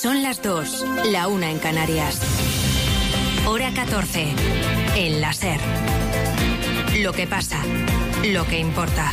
Son las 2, la 1 en Canarias. Hora 14, en la SER. Lo que pasa, lo que importa.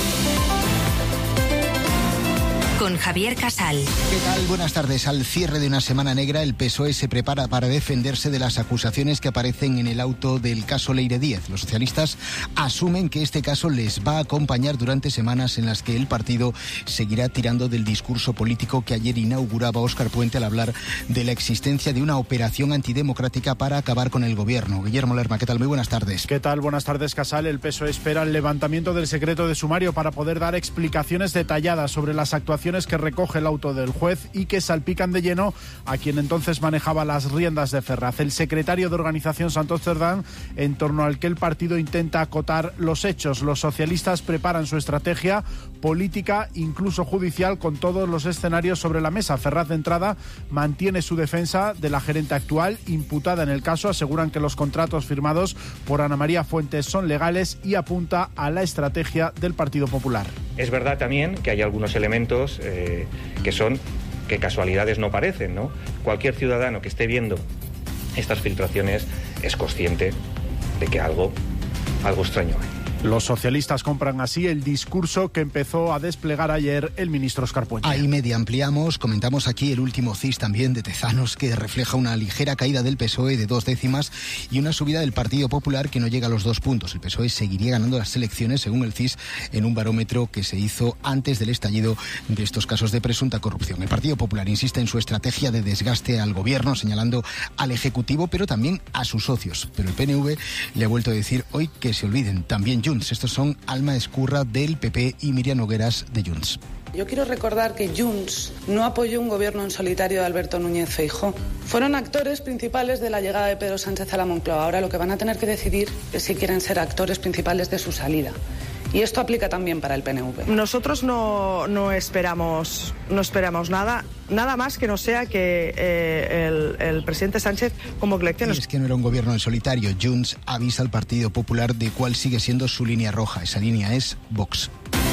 Con Javier Casal. ¿Qué tal? Buenas tardes. Al cierre de una semana negra, el PSOE se prepara para defenderse de las acusaciones que aparecen en el auto del caso Leire Díez. Los socialistas asumen que este caso les va a acompañar durante semanas en las que el partido seguirá tirando del discurso político que ayer inauguraba Óscar Puente al hablar de la existencia de una operación antidemocrática para acabar con el gobierno. Guillermo Lerma, ¿qué tal? Muy buenas tardes. ¿Qué tal? Buenas tardes, Casal. El PSOE espera el levantamiento del secreto de sumario para poder dar explicaciones detalladas sobre las actuaciones que recoge el auto del juez y que salpican de lleno a quien entonces manejaba las riendas de Ferraz, el secretario de Organización Santos Cerdán, en torno al que el partido intenta acotar los hechos. Los socialistas preparan su estrategia política, incluso judicial, con todos los escenarios sobre la mesa. Ferraz, de entrada, mantiene su defensa de la gerente actual, imputada en el caso. Aseguran que los contratos firmados por Ana María Fuentes son legales y apunta a la estrategia del Partido Popular. Es verdad también que hay algunos elementos que casualidades no parecen, ¿no? Cualquier ciudadano que esté viendo estas filtraciones es consciente de que algo extraño hay. Los socialistas compran así el discurso que empezó a desplegar ayer el ministro Óscar Puente. Ahí media ampliamos, comentamos aquí el último CIS también de Tezanos, que refleja una ligera caída del PSOE de 2 décimas y una subida del Partido Popular que no llega a los 2 puntos. El PSOE seguiría ganando las elecciones, según el CIS, en un barómetro que se hizo antes del estallido de estos casos de presunta corrupción. El Partido Popular insiste en su estrategia de desgaste al gobierno, señalando al Ejecutivo, pero también a sus socios. Pero el PNV le ha vuelto a decir hoy que se olviden, también Junts. Estos son Alma Ezcurra del PP y Miriam Nogueras de Junts. Yo quiero recordar que Junts no apoyó un gobierno en solitario de Alberto Núñez Feijóo. Fueron actores principales de la llegada de Pedro Sánchez a la Moncloa. Ahora lo que van a tener que decidir es si quieren ser actores principales de su salida. Y esto aplica también para el PNV. Nosotros no esperamos nada más que no sea que el presidente Sánchez convoque elecciones. Y es que no era un gobierno en solitario. Junts avisa al Partido Popular de cuál sigue siendo su línea roja. Esa línea es Vox.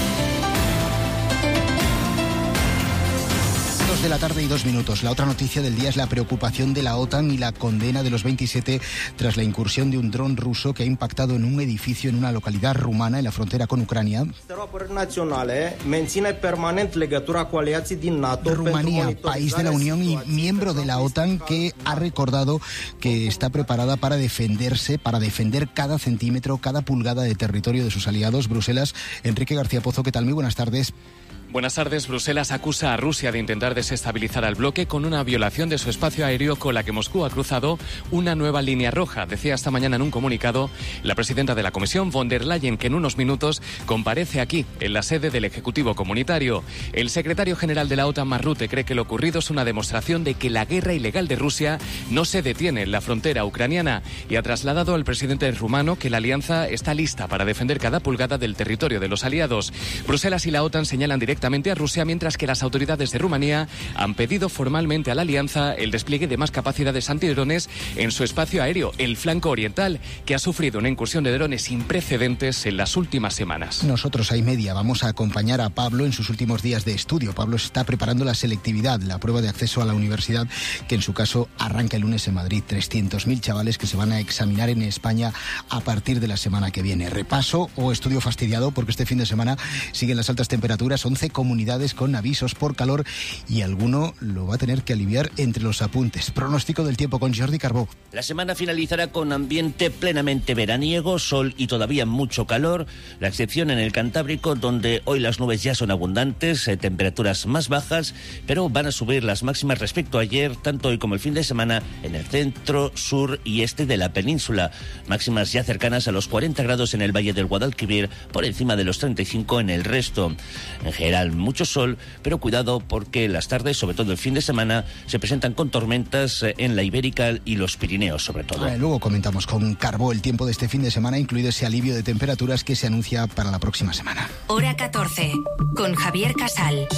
2 de la tarde y 2 minutos. La otra noticia del día es la preocupación de la OTAN y la condena de los 27 tras la incursión de un dron ruso que ha impactado en un edificio en una localidad rumana en la frontera con Ucrania. Rumanía, país de la Unión y miembro de la OTAN, que ha recordado que está preparada para defenderse, para defender cada centímetro, cada pulgada de territorio de sus aliados. Bruselas, Enrique García Pozo, ¿qué tal? Muy buenas tardes. Buenas tardes. Bruselas acusa a Rusia de intentar desestabilizar al bloque con una violación de su espacio aéreo con la que Moscú ha cruzado una nueva línea roja. Decía esta mañana en un comunicado la presidenta de la Comisión, von der Leyen, que en unos minutos comparece aquí, en la sede del Ejecutivo Comunitario. El secretario general de la OTAN, Mark Rutte, cree que lo ocurrido es una demostración de que la guerra ilegal de Rusia no se detiene en la frontera ucraniana y ha trasladado al presidente rumano que la alianza está lista para defender cada pulgada del territorio de los aliados. Bruselas y la OTAN señalan directamente a Rusia, mientras que las autoridades de Rumanía han pedido formalmente a la alianza el despliegue de más capacidades antidrones en su espacio aéreo, el flanco oriental, que ha sufrido una incursión de drones sin precedentes en las últimas semanas. Nosotros, ahí media, vamos a acompañar a Pablo en sus últimos días de estudio. Pablo está preparando la selectividad, la prueba de acceso a la universidad, que en su caso arranca el lunes en Madrid. 300.000 chavales que se van a examinar en España a partir de la semana que viene. Repaso o estudio fastidiado, porque este fin de semana siguen las altas temperaturas, 11 comunidades con avisos por calor y alguno lo va a tener que aliviar entre los apuntes. Pronóstico del tiempo con Jordi Carbó. La semana finalizará con ambiente plenamente veraniego, sol y todavía mucho calor, la excepción en el Cantábrico, donde hoy las nubes ya son abundantes, temperaturas más bajas, pero van a subir las máximas respecto a ayer, tanto hoy como el fin de semana, en el centro, sur y este de la península. Máximas ya cercanas a los 40 grados en el Valle del Guadalquivir, por encima de los 35 en el resto. En general, mucho sol, pero cuidado porque las tardes, sobre todo el fin de semana, se presentan con tormentas en la Ibérica y los Pirineos, sobre todo. Luego comentamos con Carbó el tiempo de este fin de semana, incluido ese alivio de temperaturas que se anuncia para la próxima semana. Hora 14, con Javier Casal.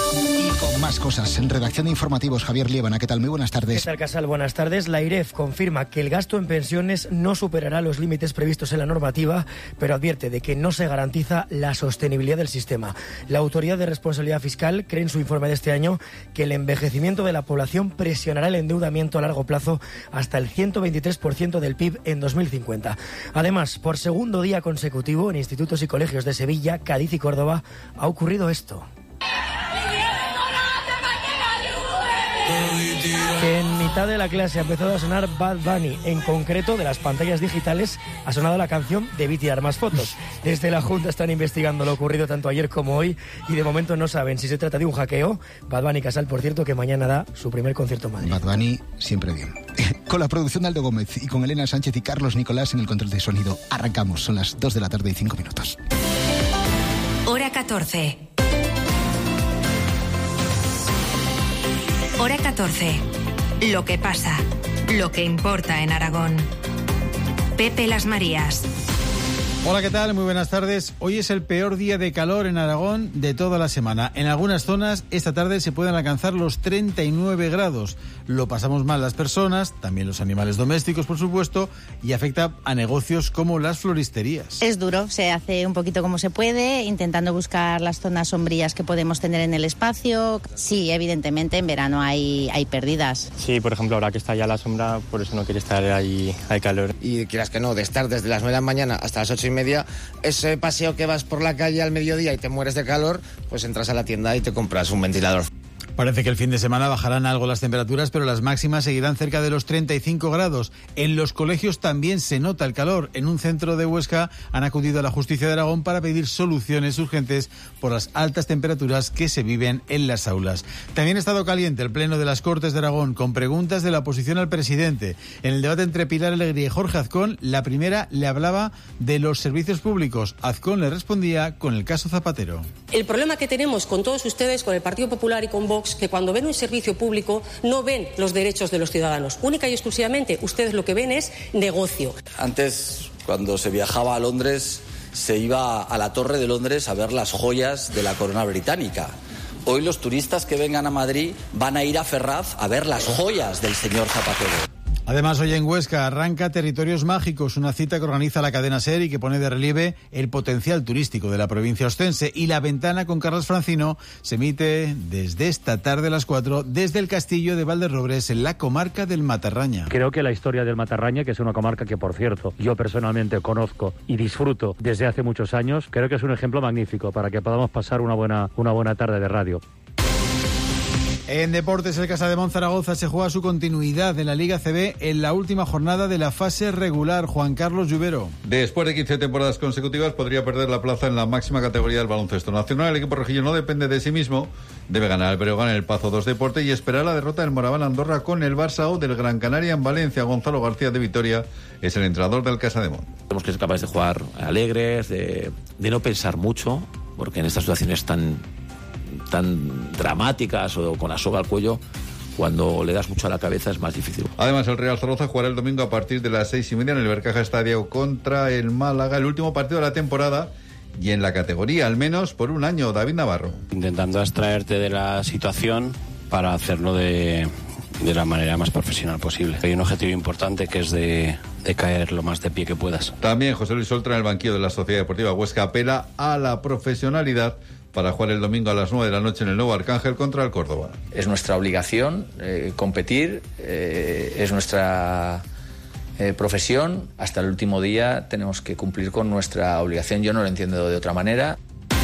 Y con más cosas, en redacción de informativos, Javier Liébana, ¿qué tal? Muy buenas tardes. ¿Qué tal, Casal? Buenas tardes. La IREF confirma que el gasto en pensiones no superará los límites previstos en la normativa, pero advierte de que no se garantiza la sostenibilidad del sistema. La Autoridad de Responsabilidad Fiscal cree en su informe de este año que el envejecimiento de la población presionará el endeudamiento a largo plazo hasta el 123% del PIB en 2050. Además, por segundo día consecutivo, en institutos y colegios de Sevilla, Cádiz y Córdoba ha ocurrido esto. Que en mitad de la clase ha empezado a sonar Bad Bunny. En concreto, de las pantallas digitales ha sonado la canción Debí tirar más fotos. Desde la Junta están investigando lo ocurrido tanto ayer como hoy y de momento no saben si se trata de un hackeo. Bad Bunny, Casal, por cierto, que mañana da su primer concierto en Madrid. Bad Bunny siempre bien. Con la producción de Aldo Gómez y con Elena Sánchez y Carlos Nicolás en el control de sonido. Arrancamos, son las 2 de la tarde y 5 minutos. Hora 14. Hora 14. Lo que pasa, lo que importa en Aragón. Pepe Las Marías. Hola, ¿qué tal? Muy buenas tardes. Hoy es el peor día de calor en Aragón de toda la semana. En algunas zonas esta tarde se pueden alcanzar los 39 grados. Lo pasamos mal las personas, también los animales domésticos, por supuesto, y afecta a negocios como las floristerías. Es duro, se hace un poquito como se puede, intentando buscar las zonas sombrías que podemos tener en el espacio. Sí, evidentemente en verano hay pérdidas. Sí, por ejemplo, ahora que está ya la sombra, por eso no quiere estar ahí, hay calor. Y quieras que no, de estar desde las 9 de la mañana hasta las 8:30, ese paseo que vas por la calle al mediodía y te mueres de calor, pues entras a la tienda y te compras un ventilador. Parece que el fin de semana bajarán algo las temperaturas, pero las máximas seguirán cerca de los 35 grados. En los colegios también se nota el calor. En un centro de Huesca han acudido a la Justicia de Aragón para pedir soluciones urgentes por las altas temperaturas que se viven en las aulas. También ha estado caliente el Pleno de las Cortes de Aragón con preguntas de la oposición al presidente. En el debate entre Pilar Alegría y Jorge Azcón, la primera le hablaba de los servicios públicos. Azcón le respondía con el caso Zapatero. El problema que tenemos con todos ustedes, con el Partido Popular y con Vox, que cuando ven un servicio público no ven los derechos de los ciudadanos. Única y exclusivamente ustedes lo que ven es negocio. Antes, cuando se viajaba a Londres, se iba a la Torre de Londres a ver las joyas de la corona británica. Hoy los turistas que vengan a Madrid van a ir a Ferraz a ver las joyas del señor Zapatero. Además, hoy en Huesca arranca Territorios Mágicos, una cita que organiza la cadena SER y que pone de relieve el potencial turístico de la provincia ostense. Y La Ventana con Carlos Francino se emite desde esta tarde a las 4 desde el castillo de Valderrobres en la comarca del Matarraña. Creo que la historia del Matarraña, que es una comarca que, por cierto, yo personalmente conozco y disfruto desde hace muchos años, creo que es un ejemplo magnífico para que podamos pasar una buena tarde de radio. En deportes, el Casademont Zaragoza se juega su continuidad en la Liga CB en la última jornada de la fase regular. Juan Carlos Lluvero. Después de 15 temporadas consecutivas podría perder la plaza en la máxima categoría del baloncesto nacional. El equipo rojillo no depende de sí mismo. Debe ganar el Breogán en el Pazo 2 Deporte y esperar la derrota del Moraván Andorra con el Barça o del Gran Canaria en Valencia. Gonzalo García de Vitoria es el entrenador del Casademont. Tenemos que ser capaces de jugar alegres, de no pensar mucho, porque en estas situaciones tan dramáticas o con la soga al cuello, cuando le das mucho a la cabeza es más difícil. Además, el Real Zaragoza jugará el domingo a partir de las 6:30 en el Bercaja Estadio contra el Málaga, el último partido de la temporada y en la categoría, al menos por un año. David Navarro. Intentando abstraerte de la situación para hacerlo de la manera más profesional posible. Hay un objetivo importante que es de caer lo más de pie que puedas. También José Luis Oltra en el banquillo de la Sociedad Deportiva Huesca apela a la profesionalidad para jugar el domingo a las 9 de la noche en el Nuevo Arcángel contra el Córdoba. Es nuestra obligación competir, es nuestra profesión. Hasta el último día tenemos que cumplir con nuestra obligación. Yo no lo entiendo de otra manera.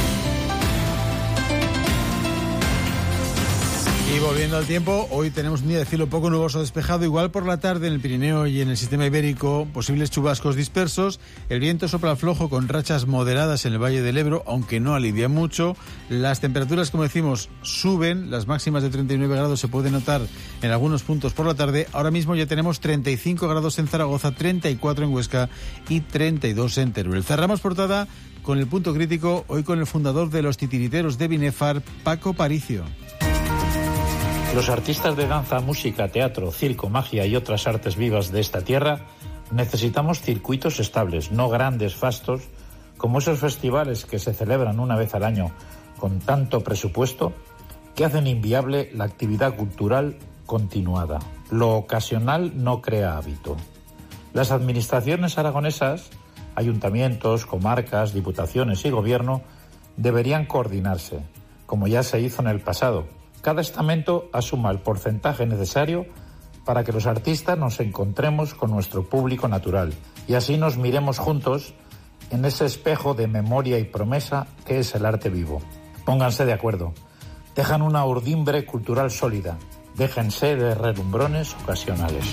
Y volviendo al tiempo, hoy tenemos un día de cielo poco nuboso despejado, igual por la tarde en el Pirineo y en el sistema ibérico, posibles chubascos dispersos. El viento sopla flojo con rachas moderadas en el Valle del Ebro, aunque no alivia mucho. Las temperaturas, como decimos, suben, las máximas de 39 grados se pueden notar en algunos puntos por la tarde. Ahora mismo ya tenemos 35 grados en Zaragoza, 34 en Huesca y 32 en Teruel. Cerramos portada con el punto crítico, hoy con el fundador de los titiriteros de Binefar, Paco Paricio. Los artistas de danza, música, teatro, circo, magia y otras artes vivas de esta tierra necesitamos circuitos estables, no grandes fastos, como esos festivales que se celebran una vez al año con tanto presupuesto, que hacen inviable la actividad cultural continuada. Lo ocasional no crea hábito. Las administraciones aragonesas, ayuntamientos, comarcas, diputaciones y gobierno deberían coordinarse, como ya se hizo en el pasado. Cada estamento asuma el porcentaje necesario para que los artistas nos encontremos con nuestro público natural y así nos miremos juntos en ese espejo de memoria y promesa que es el arte vivo. Pónganse de acuerdo. Dejan una urdimbre cultural sólida. Déjense de relumbrones ocasionales.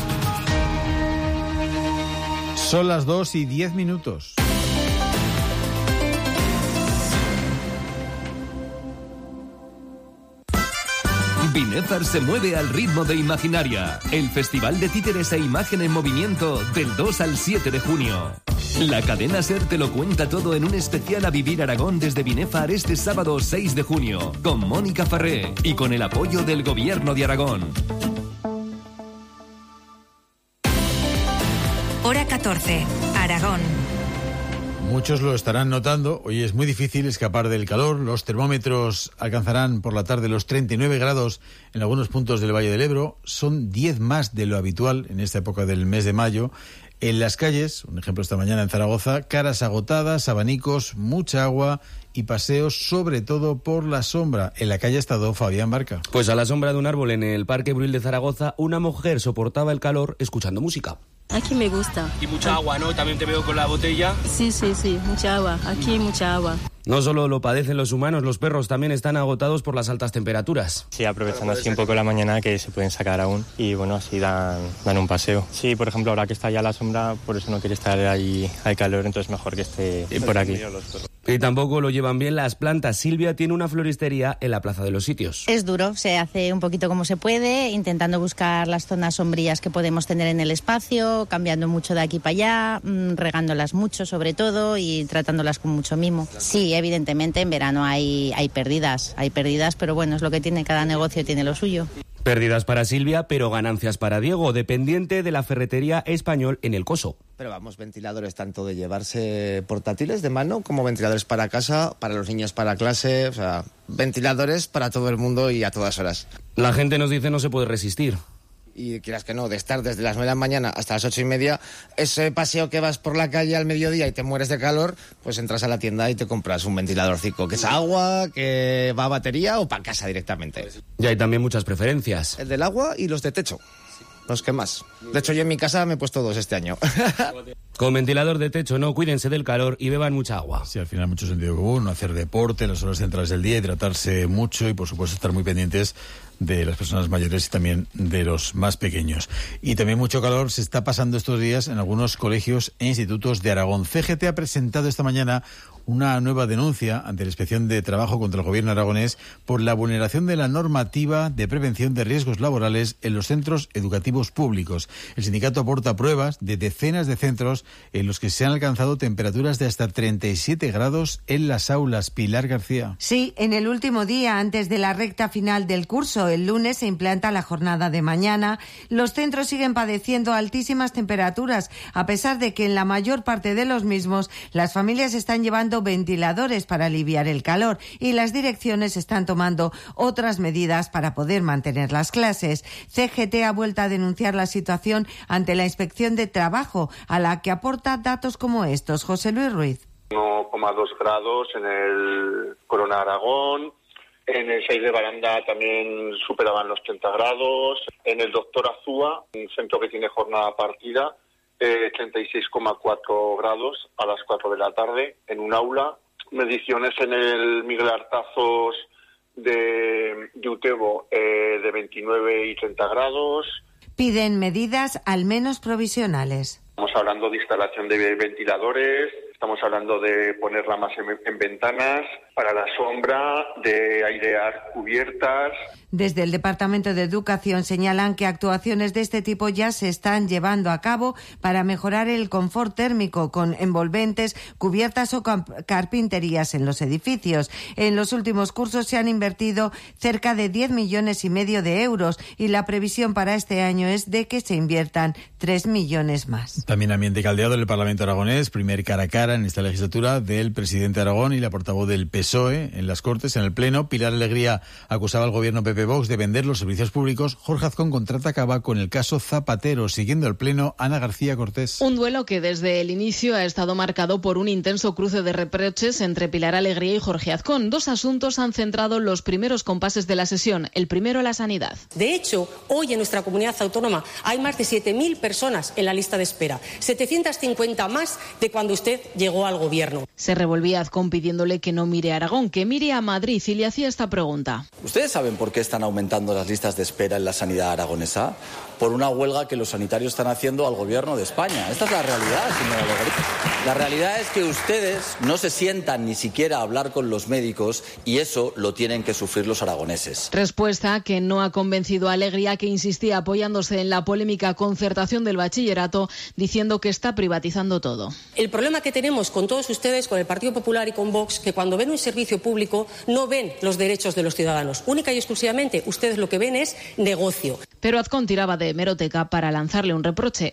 Son las 2:10. Binefar se mueve al ritmo de Imaginaria, el festival de títeres e imagen en movimiento del 2 al 7 de junio. La cadena SER te lo cuenta todo en un especial A Vivir Aragón desde Binefar este sábado 6 de junio, con Mónica Farré y con el apoyo del Gobierno de Aragón. Hora 14, Aragón. Muchos lo estarán notando, hoy es muy difícil escapar del calor, los termómetros alcanzarán por la tarde los 39 grados en algunos puntos del Valle del Ebro, son 10 más de lo habitual en esta época del mes de mayo. En las calles, un ejemplo esta mañana en Zaragoza, caras agotadas, abanicos, mucha agua y paseos sobre todo por la sombra. En la calle ha estado Fabián Barca. Pues a la sombra de un árbol en el Parque Bruil de Zaragoza, una mujer soportaba el calor escuchando música. Aquí me gusta. Y mucha agua, ¿no? También te veo con la botella. Sí, mucha agua. Aquí hay mucha agua. No solo lo padecen los humanos, los perros también están agotados por las altas temperaturas. Sí, aprovechando así un poco la mañana que se pueden sacar aún y bueno, así dan un paseo. Sí, por ejemplo, ahora que está ya la sombra, por eso no quiere estar ahí al calor, entonces mejor que esté por aquí. Y tampoco lo llevan bien las plantas. Silvia tiene una floristería en la Plaza de los Sitios. Es duro, se hace un poquito como se puede, intentando buscar las zonas sombrías que podemos tener en el espacio, cambiando mucho de aquí para allá, regándolas mucho sobre todo y tratándolas con mucho mimo. Sí, evidentemente en verano hay pérdidas, pero bueno, es lo que tiene, cada negocio tiene lo suyo. Pérdidas para Silvia, pero ganancias para Diego, dependiente de la ferretería Español en el Coso. Pero vamos, ventiladores tanto de llevarse portátiles de mano como ventiladores para casa, para los niños para clase, o sea, ventiladores para todo el mundo y a todas horas. La gente nos dice no se puede resistir. Y quieras que no, de estar desde las 9 de la mañana hasta las 8:30, ese paseo que vas por la calle al mediodía y te mueres de calor, pues entras a la tienda y te compras un ventiladorcico, que es agua, que va a batería o para casa directamente. Y hay también muchas preferencias. El del agua y los de techo, los que más. De hecho, yo en mi casa me he puesto 2 este año. Con ventilador de techo, no, cuídense del calor y beban mucha agua. Sí, al final mucho sentido común, no hacer deporte en las horas centrales del día, hidratarse mucho y por supuesto estar muy pendientes de las personas mayores y también de los más pequeños. Y también mucho calor se está pasando estos días en algunos colegios e institutos de Aragón. CGT ha presentado esta mañana una nueva denuncia ante la Inspección de Trabajo contra el Gobierno aragonés por la vulneración de la normativa de prevención de riesgos laborales en los centros educativos públicos. El sindicato aporta pruebas de decenas de centros en los que se han alcanzado temperaturas de hasta 37 grados en las aulas. Pilar García. Sí, en el último día antes de la recta final del curso, el lunes, se implanta la jornada de mañana. Los centros siguen padeciendo altísimas temperaturas, a pesar de que en la mayor parte de los mismos las familias están llevando ventiladores para aliviar el calor y las direcciones están tomando otras medidas para poder mantener las clases. CGT ha vuelto a denunciar la situación ante la Inspección de Trabajo, a la que aporta datos como estos. José Luis Ruiz. 1,2 grados en el Corona Aragón. En el 6 de Baranda también superaban los 30 grados. En el Doctor Azúa, un centro que tiene jornada partida, 36,4 grados a las 4 de la tarde en un aula. Mediciones en el Miguel Artazos de Utebo de 29 y 30 grados. Piden medidas al menos provisionales. Estamos hablando de instalación de ventiladores, estamos hablando de poner ramas en ventanas, para la sombra, de airear cubiertas. Desde el Departamento de Educación señalan que actuaciones de este tipo ya se están llevando a cabo para mejorar el confort térmico con envolventes, cubiertas o carpinterías en los edificios. En los últimos cursos se han invertido cerca de 10,5 millones de euros y la previsión para este año es de que se inviertan 3 millones más. También ambiente caldeado en el Parlamento aragonés, primer cara a cara en esta legislatura del presidente de Aragón y la portavoz del PSOE. PSOE en las Cortes, en el Pleno. Pilar Alegría acusaba al gobierno PP-Vox de vender los servicios públicos. Jorge Azcón contraatacaba con el caso Zapatero. Siguiendo el Pleno, Ana García Cortés. Un duelo que desde el inicio ha estado marcado por un intenso cruce de reproches entre Pilar Alegría y Jorge Azcón. Dos asuntos han centrado los primeros compases de la sesión. El primero, la sanidad. De hecho, hoy en nuestra comunidad autónoma hay más de 7.000 personas en la lista de espera. 750 más de cuando usted llegó al gobierno. Se revolvía Azcón pidiéndole que no mire a Aragón, que mire a Madrid, y le hacía esta pregunta. ¿Ustedes saben por qué están aumentando las listas de espera en la sanidad aragonesa? Por una huelga que los sanitarios están haciendo al gobierno de España. Esta es la realidad, señora Alegría. La realidad es que ustedes no se sientan ni siquiera a hablar con los médicos y eso lo tienen que sufrir los aragoneses. Respuesta que no ha convencido a Alegría, que insistía apoyándose en la polémica concertación del bachillerato, diciendo que está privatizando todo. El problema que tenemos con todos ustedes, con el Partido Popular y con Vox, que cuando ven un servicio público no ven los derechos de los ciudadanos. Única y exclusivamente ustedes lo que ven es negocio. Pero Azcón tiraba de hemeroteca para lanzarle un reproche,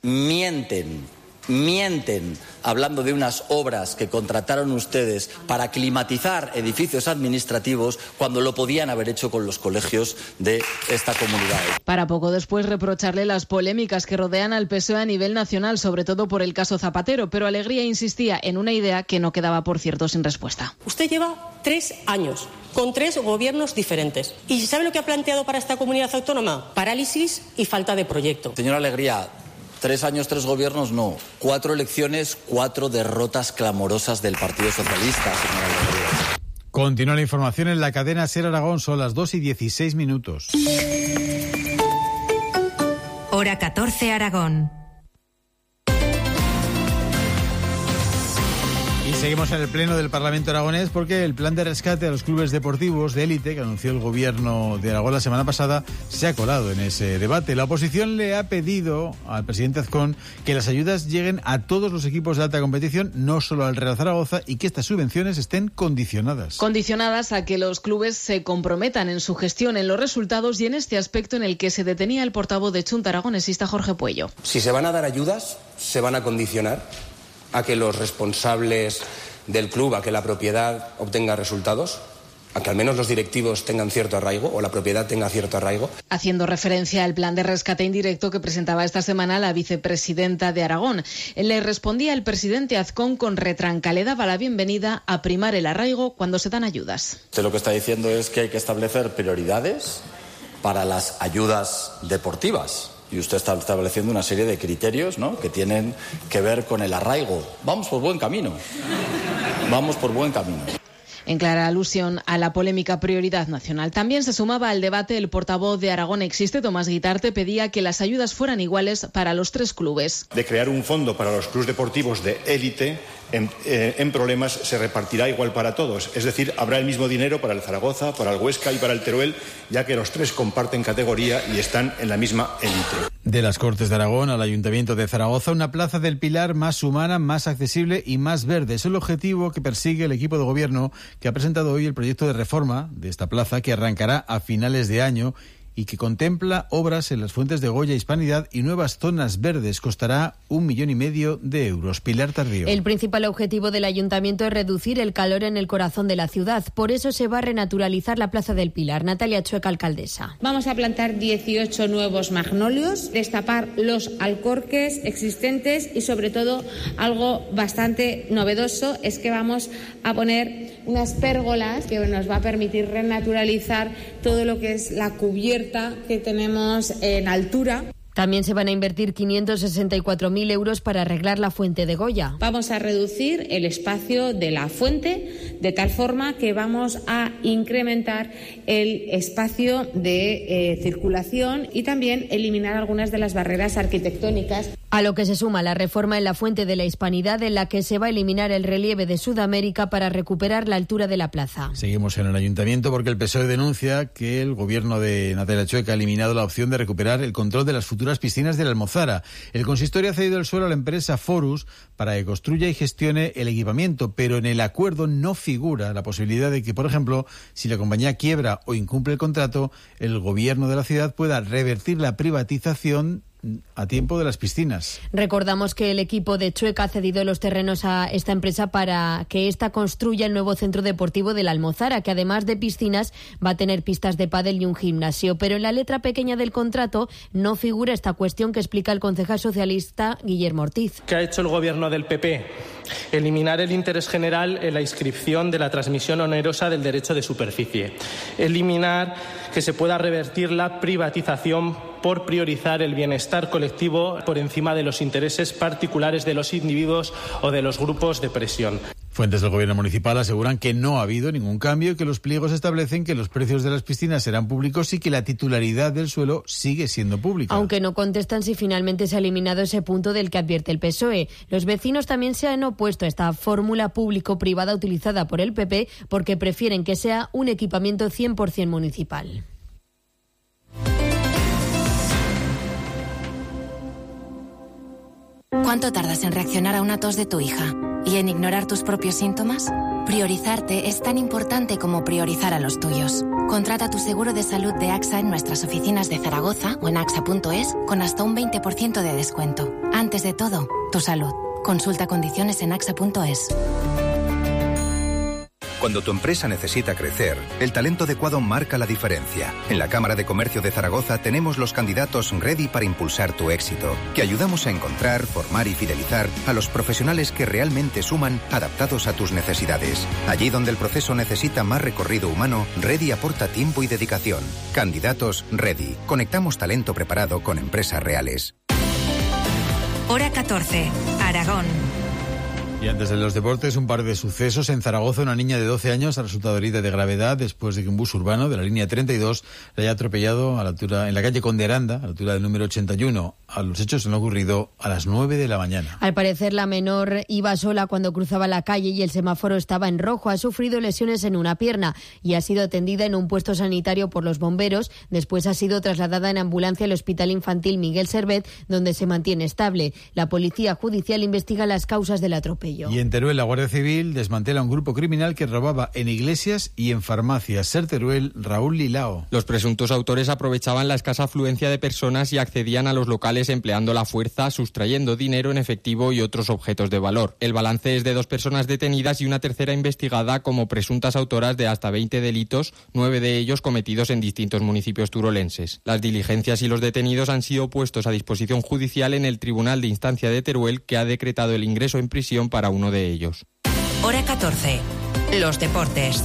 Mienten, hablando de unas obras que contrataron ustedes para climatizar edificios administrativos cuando lo podían haber hecho con los colegios de esta comunidad. Para poco después reprocharle las polémicas que rodean al PSOE a nivel nacional, sobre todo por el caso Zapatero, pero Alegría insistía en una idea que no quedaba, por cierto, sin respuesta. Usted lleva 3 años con 3 gobiernos diferentes. ¿Y sabe lo que ha planteado para esta comunidad autónoma? Parálisis y falta de proyecto. Señora Alegría, 3 años, 3 gobiernos, no. 4 elecciones, 4 derrotas clamorosas del Partido Socialista, señora Alegría. Continúa la información en la cadena SER Aragón. Son las 2:16. Hora 14, Aragón. Y seguimos en el Pleno del Parlamento aragonés porque el plan de rescate a los clubes deportivos de élite que anunció el gobierno de Aragón la semana pasada se ha colado en ese debate. La oposición le ha pedido al presidente Azcón que las ayudas lleguen a todos los equipos de alta competición, no solo al Real Zaragoza, y que estas subvenciones estén condicionadas. Condicionadas a que los clubes se comprometan en su gestión, en los resultados y en este aspecto en el que se detenía el portavoz de Chunta aragonesista, Jorge Puello. Si se van a dar ayudas, se van a condicionar a que los responsables del club, a que la propiedad obtenga resultados, a que al menos los directivos tengan cierto arraigo o la propiedad tenga cierto arraigo. Haciendo referencia al plan de rescate indirecto que presentaba esta semana la vicepresidenta de Aragón. Le respondía el presidente Azcón con retranca. Le daba la bienvenida a primar el arraigo cuando se dan ayudas. Usted lo que está diciendo es que hay que establecer prioridades para las ayudas deportivas. Y usted está estableciendo una serie de criterios, ¿no?, que tienen que ver con el arraigo. Vamos por buen camino. En clara alusión a la polémica prioridad nacional. También se sumaba al debate el portavoz de Aragón Existe, Tomás Guitarte, pedía que las ayudas fueran iguales para los 3 clubes. De crear un fondo para los clubes deportivos de élite en problemas se repartirá igual para todos. Es decir, habrá el mismo dinero para el Zaragoza, para el Huesca y para el Teruel, ya que los 3 comparten categoría y están en la misma élite. De las Cortes de Aragón al Ayuntamiento de Zaragoza, una plaza del Pilar más humana, más accesible y más verde. Es el objetivo que persigue el equipo de gobierno que ha presentado hoy el proyecto de reforma de esta plaza, que arrancará a finales de año y que contempla obras en las fuentes de Goya, Hispanidad y nuevas zonas verdes. Costará 1,5 millones de euros. Pilar Tardío. El principal objetivo del ayuntamiento es reducir el calor en el corazón de la ciudad. Por eso se va a renaturalizar la Plaza del Pilar. Natalia Chueca, alcaldesa. Vamos a plantar 18 nuevos magnolios, destapar los alcorques existentes y, sobre todo, algo bastante novedoso es que vamos a poner unas pérgolas que nos va a permitir renaturalizar todo lo que es la cubierta que tenemos en altura. También se van a invertir 564.000 euros para arreglar la fuente de Goya. Vamos a reducir el espacio de la fuente de tal forma que vamos a incrementar el espacio de circulación y también eliminar algunas de las barreras arquitectónicas. A lo que se suma la reforma en la fuente de la Hispanidad, en la que se va a eliminar el relieve de Sudamérica para recuperar la altura de la plaza. Seguimos en el ayuntamiento porque el PSOE denuncia que el gobierno de Natalia Chueca ha eliminado la opción de recuperar el control de las futuras piscinas de la Almozara. El consistorio ha cedido el suelo a la empresa Forus para que construya y gestione el equipamiento, pero en el acuerdo no figura la posibilidad de que, por ejemplo, si la compañía quiebra o incumple el contrato, el gobierno de la ciudad pueda revertir la privatización a tiempo de las piscinas. Recordamos que el equipo de Chueca ha cedido los terrenos a esta empresa para que ésta construya el nuevo centro deportivo de la Almozara, que además de piscinas va a tener pistas de pádel y un gimnasio. Pero en la letra pequeña del contrato no figura esta cuestión que explica el concejal socialista Guillermo Ortiz. ¿Qué ha hecho el gobierno del PP? Eliminar el interés general en la inscripción de la transmisión onerosa del derecho de superficie. Eliminar que se pueda revertir la privatización por priorizar el bienestar colectivo por encima de los intereses particulares de los individuos o de los grupos de presión. Fuentes del gobierno municipal aseguran que no ha habido ningún cambio y que los pliegos establecen que los precios de las piscinas serán públicos y que la titularidad del suelo sigue siendo pública. Aunque no contestan si finalmente se ha eliminado ese punto del que advierte el PSOE. Los vecinos también se han opuesto a esta fórmula público-privada utilizada por el PP porque prefieren que sea un equipamiento 100% municipal. ¿Cuánto tardas en reaccionar a una tos de tu hija? ¿Y en ignorar tus propios síntomas? Priorizarte es tan importante como priorizar a los tuyos. Contrata tu seguro de salud de AXA en nuestras oficinas de Zaragoza o en axa.es con hasta un 20% de descuento. Antes de todo, tu salud. Consulta condiciones en axa.es. Cuando tu empresa necesita crecer, el talento adecuado marca la diferencia. En la Cámara de Comercio de Zaragoza tenemos los candidatos ready para impulsar tu éxito, que ayudamos a encontrar, formar y fidelizar a los profesionales que realmente suman, adaptados a tus necesidades. Allí donde el proceso necesita más recorrido humano, Ready aporta tiempo y dedicación. Candidatos Ready. Conectamos talento preparado con empresas reales. Hora 14, Aragón. Y antes de los deportes, un par de sucesos. En Zaragoza, una niña de 12 años ha resultado herida de gravedad después de que un bus urbano de la línea 32 la haya atropellado en la calle Conde Aranda, a la altura del número 81. Los hechos han ocurrido a las 9 de la mañana. Al parecer, la menor iba sola cuando cruzaba la calle y el semáforo estaba en rojo. Ha sufrido lesiones en una pierna y ha sido atendida en un puesto sanitario por los bomberos. Después ha sido trasladada en ambulancia al Hospital Infantil Miguel Servet, donde se mantiene estable. La Policía Judicial investiga las causas del atropello. Y en Teruel, la Guardia Civil desmantela un grupo criminal que robaba en iglesias y en farmacias. Ser Teruel, Raúl Lilao. Los presuntos autores aprovechaban la escasa afluencia de personas y accedían a los locales empleando la fuerza, sustrayendo dinero en efectivo y otros objetos de valor. El balance es de 2 personas detenidas y una tercera investigada como presuntas autoras de hasta 20 delitos, 9 de ellos cometidos en distintos municipios turolenses. Las diligencias y los detenidos han sido puestos a disposición judicial en el Tribunal de Instancia de Teruel, que ha decretado el ingreso en prisión para uno de ellos. Hora 14. Los deportes.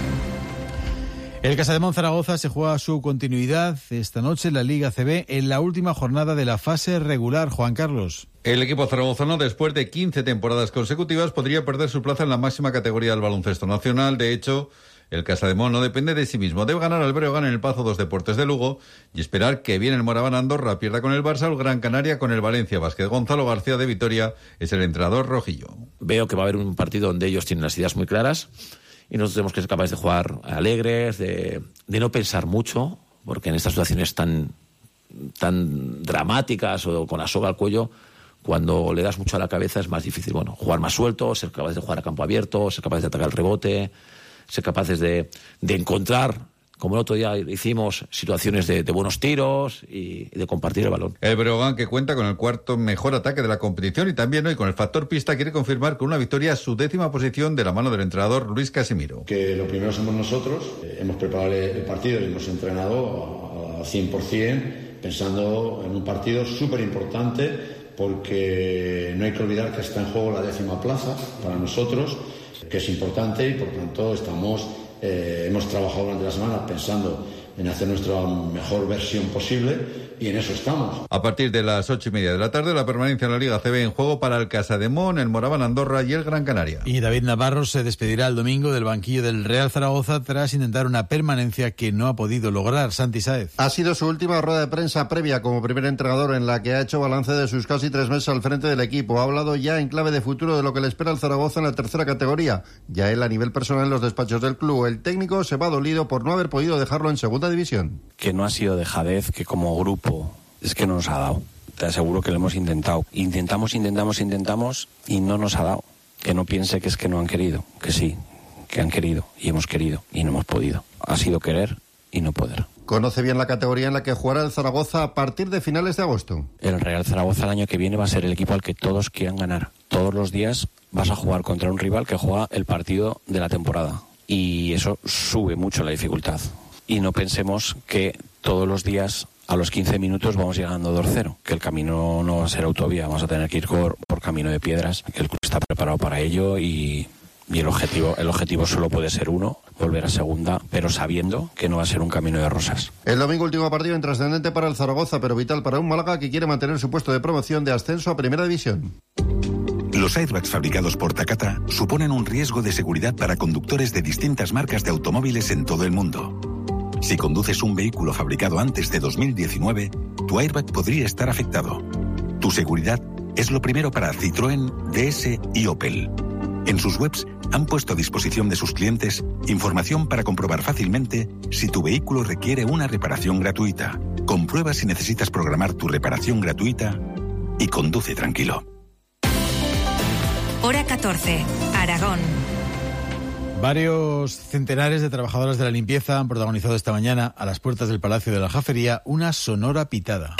El Casademón Zaragoza se juega su continuidad esta noche en la Liga ACB en la última jornada de la fase regular. Juan Carlos. El equipo zaragozano, después de 15 temporadas consecutivas, podría perder su plaza en la máxima categoría del baloncesto nacional. De hecho, el Casademón no depende de sí mismo. Debe ganar al Breogán en el Pazo 2 Deportes de Lugo y esperar que bien el Moraván Andorra pierda con el Barça o el Gran Canaria con el Valencia Basket. Gonzalo García de Vitoria es el entrenador rojillo. Veo que va a haber un partido donde ellos tienen las ideas muy claras y nosotros tenemos que ser capaces de jugar alegres, de no pensar mucho, porque en estas situaciones tan dramáticas o con la soga al cuello, cuando le das mucho a la cabeza es más difícil, jugar más suelto, ser capaces de jugar a campo abierto, ser capaces de atacar el rebote, ser capaces de encontrar, como el otro día hicimos, situaciones de buenos tiros y de compartir el balón. El Breogán, que cuenta con el 4º mejor ataque de la competición y también hoy con el factor pista, quiere confirmar con una victoria su 10ª posición de la mano del entrenador Luis Casimiro. Que lo primero somos nosotros, hemos preparado el partido y hemos entrenado a 100%, pensando en un partido súper importante, porque no hay que olvidar que está en juego la 10ª plaza para nosotros, que es importante y por tanto hemos trabajado durante la semana pensando en hacer nuestra mejor versión posible y en eso estamos. A partir de las 8:30 de la tarde, la permanencia en la Liga ACB en juego para el Casademón, el Moraván Andorra y el Gran Canaria. Y David Navarro se despedirá el domingo del banquillo del Real Zaragoza tras intentar una permanencia que no ha podido lograr. Santi Sáez. Ha sido su última rueda de prensa previa como primer entrenador, en la que ha hecho balance de sus casi 3 meses al frente del equipo. Ha hablado ya en clave de futuro de lo que le espera al Zaragoza en la 3ª categoría. Ya él a nivel personal en los despachos del club. El técnico se va dolido por no haber podido dejarlo en segunda división. Que no ha sido dejadez, que como grupo es que no nos ha dado. Te aseguro que lo hemos intentado. Intentamos y no nos ha dado. Que no piense que es que no han querido. Que sí, que han querido y hemos querido y no hemos podido. Ha sido querer y no poder. Conoce bien la categoría en la que jugará el Zaragoza a partir de finales de agosto. El Real Zaragoza el año que viene va a ser el equipo al que todos quieran ganar. Todos los días vas a jugar contra un rival que juega el partido de la temporada. Y eso sube mucho la dificultad. Y no pensemos que todos los días, a los 15 minutos, vamos llegando 2-0. Que el camino no va a ser autovía, vamos a tener que ir por camino de piedras. El club está preparado para ello y el objetivo solo puede ser uno, volver a segunda, pero sabiendo que no va a ser un camino de rosas. El domingo, último partido intrascendente para el Zaragoza, pero vital para un Málaga que quiere mantener su puesto de promoción de ascenso a Primera División. Los airbags fabricados por Takata suponen un riesgo de seguridad para conductores de distintas marcas de automóviles en todo el mundo. Si conduces un vehículo fabricado antes de 2019, tu airbag podría estar afectado. Tu seguridad es lo primero para Citroën, DS y Opel. En sus webs han puesto a disposición de sus clientes información para comprobar fácilmente si tu vehículo requiere una reparación gratuita. Comprueba si necesitas programar tu reparación gratuita y conduce tranquilo. Hora 14, Aragón. Varios centenares de trabajadoras de la limpieza han protagonizado esta mañana, a las puertas del Palacio de la Aljafería, una sonora pitada.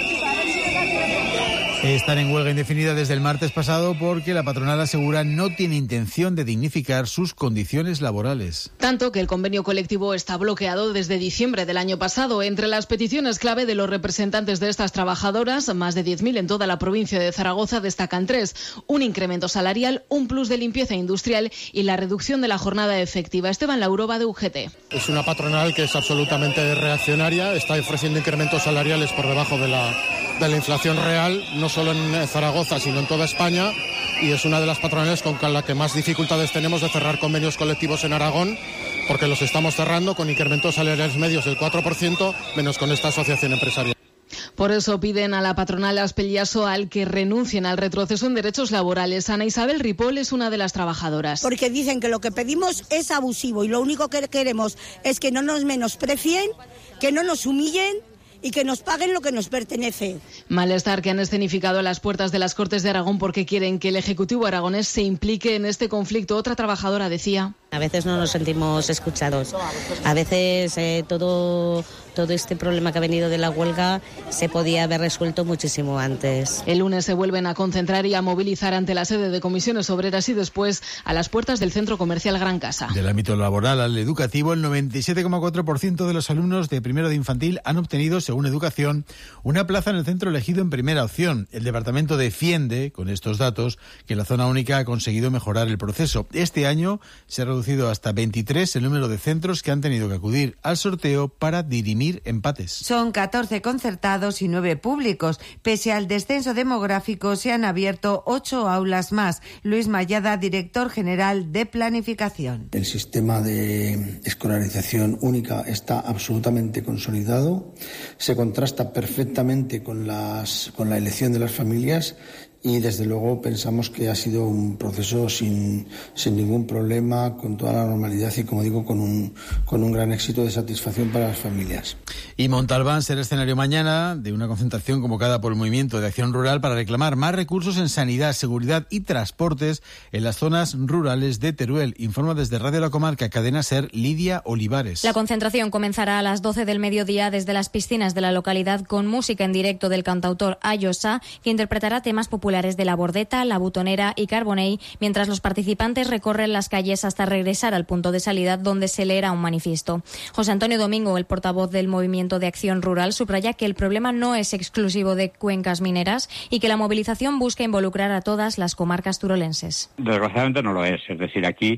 Están en huelga indefinida desde el martes pasado porque la patronal asegura no tiene intención de dignificar sus condiciones laborales. Tanto que el convenio colectivo está bloqueado desde diciembre del año pasado. Entre las peticiones clave de los representantes de estas trabajadoras, más de 10.000 en toda la provincia de Zaragoza, destacan 3. Un incremento salarial, un plus de limpieza industrial y la reducción de la jornada efectiva. Esteban Lauroba, de UGT. Es una patronal que es absolutamente reaccionaria, está ofreciendo incrementos salariales por debajo de la inflación real, no solo en Zaragoza, sino en toda España, y es una de las patronales con la que más dificultades tenemos de cerrar convenios colectivos en Aragón, porque los estamos cerrando con incrementos salariales medios del 4%, menos con esta asociación empresarial. Por eso piden a la patronal Aspeliaso al que renuncien al retroceso en derechos laborales. Ana Isabel Ripoll es una de las trabajadoras. Porque dicen que lo que pedimos es abusivo y lo único que queremos es que no nos menosprecien, que no nos humillen y que nos paguen lo que nos pertenece. Malestar que han escenificado a las puertas de las Cortes de Aragón porque quieren que el Ejecutivo aragonés se implique en este conflicto. Otra trabajadora decía: a veces no nos sentimos escuchados. A veces todo este problema que ha venido de la huelga se podía haber resuelto muchísimo antes. El lunes se vuelven a concentrar y a movilizar ante la sede de Comisiones Obreras y después a las puertas del Centro Comercial Gran Casa. Del ámbito laboral al educativo, el 97,4% de los alumnos de primero de infantil han obtenido, según Educación, una plaza en el centro elegido en primera opción. El departamento defiende, con estos datos, que la zona única ha conseguido mejorar el proceso. Este año se ha reducido hasta 23 el número de centros que han tenido que acudir al sorteo para dirimir empates. Son 14 concertados y 9 públicos. Pese al descenso demográfico, se han abierto 8 aulas más. Luis Mayada, director general de Planificación. El sistema de escolarización única está absolutamente consolidado. Se contrasta perfectamente con la elección de las familias y desde luego pensamos que ha sido un proceso sin ningún problema, con toda la normalidad y, como digo, con un gran éxito de satisfacción para las familias. Y Montalbán será escenario mañana de una concentración convocada por el Movimiento de Acción Rural para reclamar más recursos en sanidad, seguridad y transportes en las zonas rurales de Teruel. Informa desde Radio La Comarca, Cadena SER, Lidia Olivares. La concentración comenzará a las 12 del mediodía desde las piscinas de la localidad con música en directo del cantautor Ayosa, que interpretará temas populares de La Bordeta, La Butonera y Carbonell, mientras los participantes recorren las calles hasta regresar al punto de salida donde se leerá un manifiesto. José Antonio Domingo, el portavoz del Movimiento de Acción Rural, subraya que el problema no es exclusivo de cuencas mineras y que la movilización busca involucrar a todas las comarcas turolenses. Desgraciadamente no lo es decir, aquí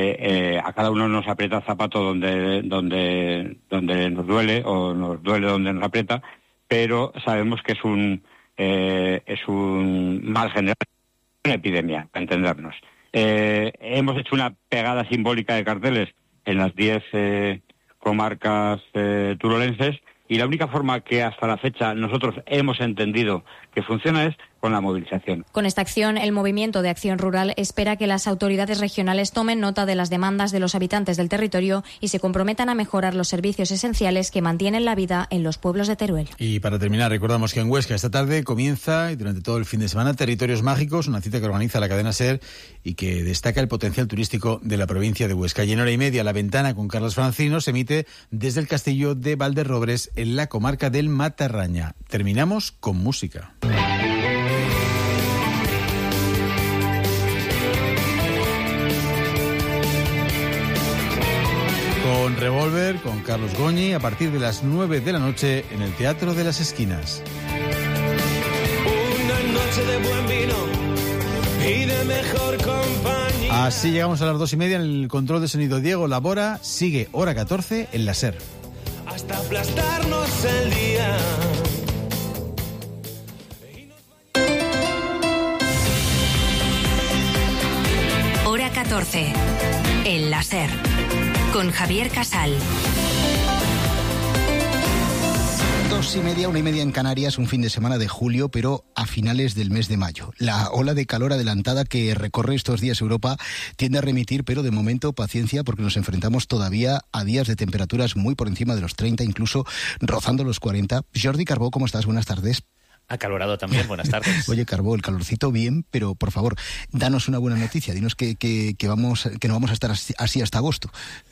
a cada uno nos aprieta el zapato donde nos duele o nos duele donde nos aprieta, pero sabemos que es un mal general, una epidemia, para entendernos. Hemos hecho una pegada simbólica de carteles en las 10 comarcas turolenses y la única forma que hasta la fecha nosotros hemos entendido que funciona es con la movilización. Con esta acción, el Movimiento de Acción Rural espera que las autoridades regionales tomen nota de las demandas de los habitantes del territorio y se comprometan a mejorar los servicios esenciales que mantienen la vida en los pueblos de Teruel. Y para terminar, recordamos que en Huesca esta tarde comienza, y durante todo el fin de semana, Territorios Mágicos, una cita que organiza la cadena SER y que destaca el potencial turístico de la provincia de Huesca. Y en hora y media, La Ventana con Carlos Francino se emite desde el castillo de Valderrobres, en la comarca del Matarraña. Terminamos con música. Con Revolver, con Carlos Goñi, a partir de las 9 de la noche en el Teatro de las Esquinas. Una noche de buen vino y de mejor compañía. Así llegamos a las 2:30 en el control de sonido. Diego Labora, sigue hora 14 en la SER. Hasta aplastarnos el día. Hora 14 en la SER. Con Javier Casal. 2:30, 1:30 en Canarias, un fin de semana de julio, pero a finales del mes de mayo. La ola de calor adelantada que recorre estos días Europa tiende a remitir, pero de momento paciencia, porque nos enfrentamos todavía a días de temperaturas muy por encima de los 30, incluso rozando los 40. Jordi Carbó, ¿cómo estás? Buenas tardes. Acalorado también, buenas tardes. Oye, Carbó, el calorcito bien, pero por favor, danos una buena noticia. Dinos que no vamos a estar así hasta agosto.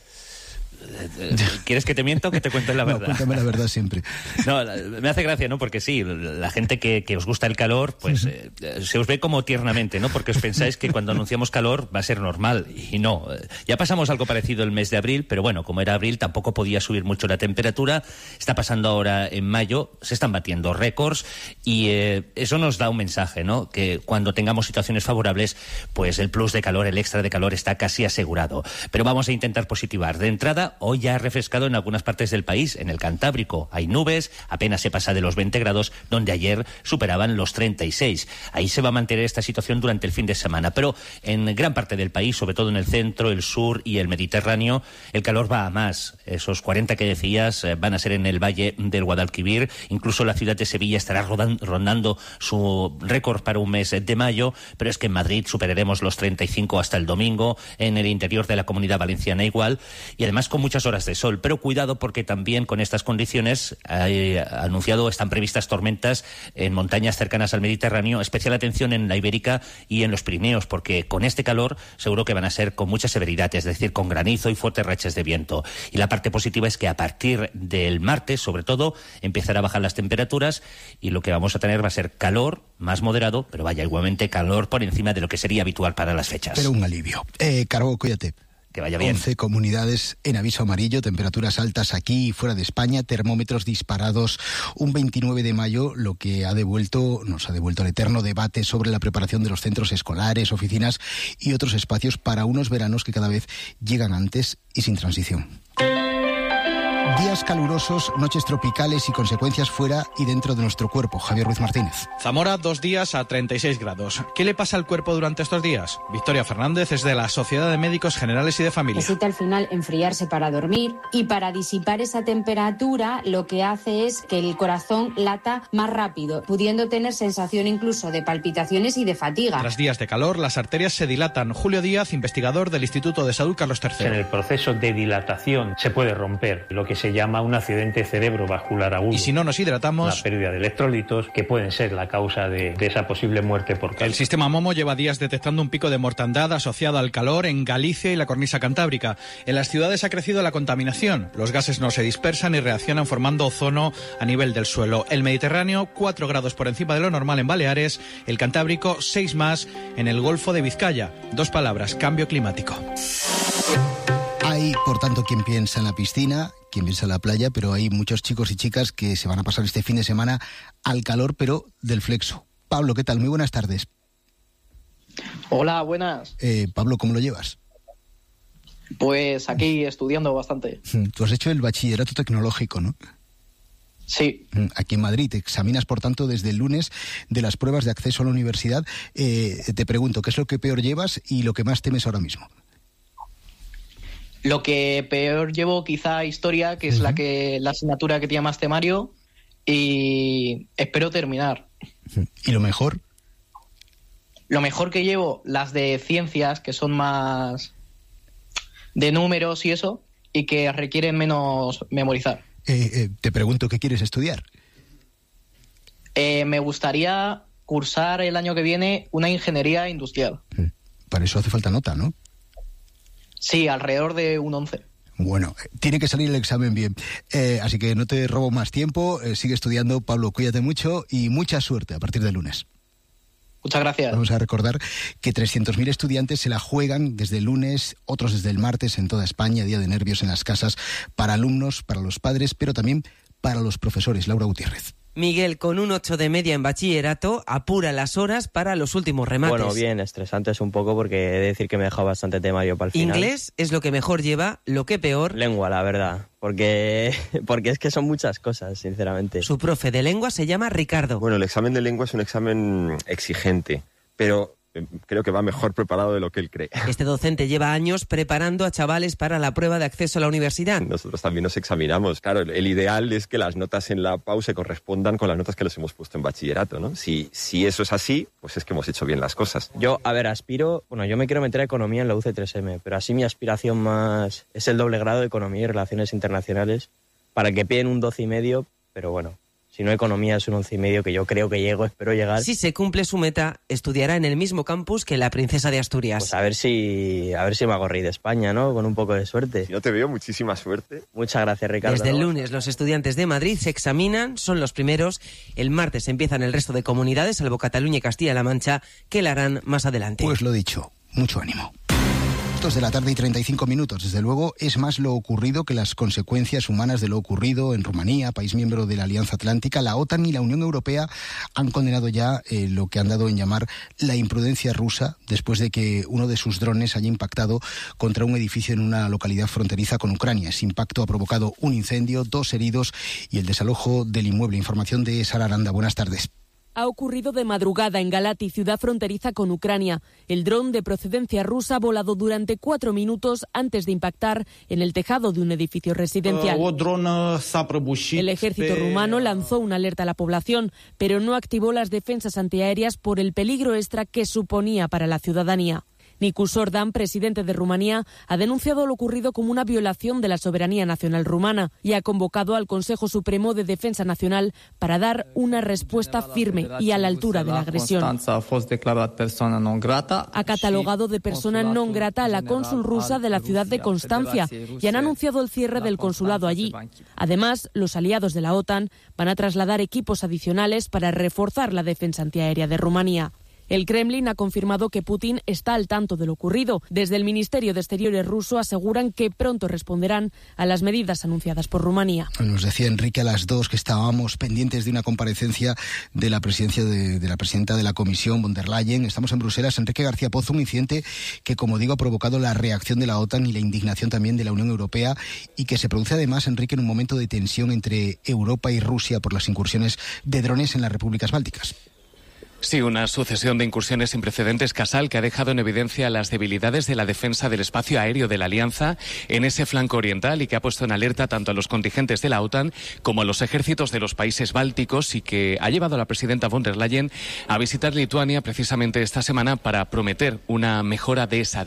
¿Quieres que te miento o que te cuente la verdad? No, cuéntame la verdad siempre. No, me hace gracia, ¿no? Porque sí, la gente que os gusta el calor, pues se os ve como tiernamente, ¿no? Porque os pensáis que cuando anunciamos calor va a ser normal, y no. Ya pasamos algo parecido el mes de abril, pero bueno, como era abril tampoco podía subir mucho la temperatura. Está pasando ahora en mayo, se están batiendo récords, y eso nos da un mensaje, ¿no? Que cuando tengamos situaciones favorables, pues el plus de calor, el extra de calor está casi asegurado. Pero vamos a intentar positivar. De entrada, hoy ya ha refrescado en algunas partes del país. En el Cantábrico hay nubes, apenas se pasa de los 20 grados, donde ayer superaban los 36. Ahí se va a mantener esta situación durante el fin de semana. Pero en gran parte del país, sobre todo en el centro, el sur y el Mediterráneo, el calor va a más. Esos 40 que decías van a ser en el Valle del Guadalquivir. Incluso la ciudad de Sevilla estará rondando su récord para un mes de mayo. Pero es que en Madrid superaremos los 35 hasta el domingo. En el interior de la Comunidad Valenciana igual. Y además con muchas horas de sol, pero cuidado porque también con estas condiciones están previstas tormentas en montañas cercanas al Mediterráneo, especial atención en la Ibérica y en los Pirineos, porque con este calor seguro que van a ser con mucha severidad, es decir, con granizo y fuertes rachas de viento. Y la parte positiva es que a partir del martes, sobre todo, empezará a bajar las temperaturas y lo que vamos a tener va a ser calor más moderado, pero vaya, igualmente calor por encima de lo que sería habitual para las fechas. Pero un alivio. Carbó, cuídate. Que vaya bien. 11 comunidades en aviso amarillo, temperaturas altas aquí y fuera de España, termómetros disparados. Un 29 de mayo, lo que nos ha devuelto el eterno debate sobre la preparación de los centros escolares, oficinas y otros espacios para unos veranos que cada vez llegan antes y sin transición. Días calurosos, noches tropicales y consecuencias fuera y dentro de nuestro cuerpo. Javier Ruiz Martínez. Zamora, 2 días a 36 grados. ¿Qué le pasa al cuerpo durante estos días? Victoria Fernández es de la Sociedad de Médicos Generales y de Familia. Necesita al final enfriarse para dormir, y para disipar esa temperatura lo que hace es que el corazón lata más rápido, pudiendo tener sensación incluso de palpitaciones y de fatiga. Tras días de calor, las arterias se dilatan. Julio Díaz, investigador del Instituto de Salud Carlos III. En el proceso de dilatación se puede romper lo que se llama un accidente cerebrovascular agudo. Y si no nos hidratamos, la pérdida de electrolitos, que pueden ser la causa de esa posible muerte por calor. El sistema Momo lleva días detectando un pico de mortandad asociado al calor en Galicia y la cornisa cantábrica. En las ciudades ha crecido la contaminación. Los gases no se dispersan y reaccionan formando ozono a nivel del suelo. El Mediterráneo, 4 grados por encima de lo normal en Baleares. El Cantábrico, 6 más en el Golfo de Vizcaya. 2 palabras: cambio climático. Hay, por tanto, quien piensa en la piscina, quien piensa en la playa, pero hay muchos chicos y chicas que se van a pasar este fin de semana al calor, pero del flexo. Pablo, ¿qué tal? Muy buenas tardes. Hola, buenas. Pablo, ¿cómo lo llevas? Pues aquí estudiando bastante. Tú has hecho el bachillerato tecnológico, ¿no? Sí. Aquí en Madrid. Te examinas, por tanto, desde el lunes de las pruebas de acceso a la universidad. Te pregunto, ¿qué es lo que peor llevas y lo que más temes ahora mismo? Lo que peor llevo, quizá historia, que es la asignatura que tiene más temario, y espero terminar. ¿Y lo mejor? Lo mejor que llevo las de ciencias, que son más de números y eso, y que requieren menos memorizar. Te pregunto, ¿qué quieres estudiar? Me gustaría cursar el año que viene una ingeniería industrial. Para eso hace falta nota, ¿no? Sí, alrededor de un 11. Bueno, tiene que salir el examen bien. Así que no te robo más tiempo. Sigue estudiando, Pablo, cuídate mucho y mucha suerte a partir del lunes. Muchas gracias. Vamos a recordar que 300.000 estudiantes se la juegan desde el lunes, otros desde el martes en toda España, día de nervios en las casas para alumnos, para los padres, pero también para los profesores. Laura Gutiérrez. Miguel, con un 8 de media en bachillerato, apura las horas para los últimos remates. Bueno, bien, estresantes un poco porque he de decir que me he dejado bastante temario para el final. Inglés es lo que mejor lleva, lo que peor... Lengua, la verdad, porque es que son muchas cosas, sinceramente. Su profe de lengua se llama Ricardo. Bueno, el examen de lengua es un examen exigente, pero creo que va mejor preparado de lo que él cree. Este docente lleva años preparando a chavales para la prueba de acceso a la universidad. Nosotros también nos examinamos. Claro, el ideal es que las notas en la PAU se correspondan con las notas que les hemos puesto en bachillerato, ¿no? Si eso es así, pues es que hemos hecho bien las cosas. Yo me quiero meter a Economía en la UC3M, pero así mi aspiración más es el doble grado de Economía y Relaciones Internacionales, para que piden un 12,5, pero bueno... Si no Economía es un 11,5 que yo creo que espero llegar. Si se cumple su meta, estudiará en el mismo campus que la princesa de Asturias. Pues a ver si me hago rey de España, ¿no? Con un poco de suerte. Si no te veo, muchísima suerte. Muchas gracias, Ricardo. Desde el lunes los estudiantes de Madrid se examinan, son los primeros. El martes empiezan el resto de comunidades, salvo Cataluña y Castilla-La Mancha, que la harán más adelante. Pues lo dicho, mucho ánimo. 2 de la tarde y 35 minutos. Desde luego, es más lo ocurrido que las consecuencias humanas de lo ocurrido en Rumanía, país miembro de la Alianza Atlántica. La OTAN y la Unión Europea han condenado ya lo que han dado en llamar la imprudencia rusa después de que uno de sus drones haya impactado contra un edificio en una localidad fronteriza con Ucrania. Ese impacto ha provocado un incendio, 2 heridos y el desalojo del inmueble. Información de Sara Aranda. Buenas tardes. Ha ocurrido de madrugada en Galati, ciudad fronteriza con Ucrania. El dron de procedencia rusa ha volado durante 4 minutos antes de impactar en el tejado de un edificio residencial. El ejército rumano lanzó una alerta a la población, pero no activó las defensas antiaéreas por el peligro extra que suponía para la ciudadanía. Nicu Sordan, presidente de Rumanía, ha denunciado lo ocurrido como una violación de la soberanía nacional rumana y ha convocado al Consejo Supremo de Defensa Nacional para dar una respuesta firme y a la altura de la agresión. Ha catalogado de persona non grata a la cónsul rusa de la ciudad de Constancia y han anunciado el cierre del consulado allí. Además, los aliados de la OTAN van a trasladar equipos adicionales para reforzar la defensa antiaérea de Rumanía. El Kremlin ha confirmado que Putin está al tanto de lo ocurrido. Desde el Ministerio de Exteriores ruso aseguran que pronto responderán a las medidas anunciadas por Rumanía. Nos decía Enrique a las 2 que estábamos pendientes de una comparecencia de la presidencia de la presidenta de la Comisión, von der Leyen. Estamos en Bruselas. Enrique García Pozo, un incidente que, como digo, ha provocado la reacción de la OTAN y la indignación también de la Unión Europea y que se produce además, Enrique, en un momento de tensión entre Europa y Rusia por las incursiones de drones en las repúblicas bálticas. Sí, una sucesión de incursiones sin precedentes, Casal, que ha dejado en evidencia las debilidades de la defensa del espacio aéreo de la Alianza en ese flanco oriental y que ha puesto en alerta tanto a los contingentes de la OTAN como a los ejércitos de los países bálticos y que ha llevado a la presidenta von der Leyen a visitar Lituania precisamente esta semana para prometer una mejora de esa